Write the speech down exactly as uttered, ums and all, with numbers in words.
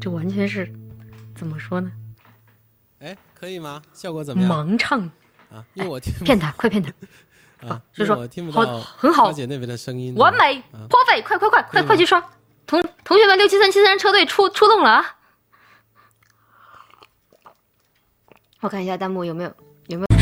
这完全是怎么说呢？ 哎，可以吗？效果怎么样？ 盲唱啊，因为我听骗他，快骗他！ 啊， 就说我听不到很好， 姐那边的声音， 完美，perfect，快快快快快去刷！同同学们，六七三七三车队出出动了啊！我看一下弹幕有没有有没有。